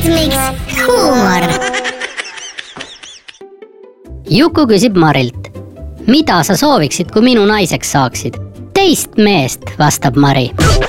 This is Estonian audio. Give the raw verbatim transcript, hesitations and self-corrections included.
Jutuks huumor. Juku küsib Marilt. Mida sa sooviksid, kui minu naiseks saaksid? Teist meest, vastab Mari.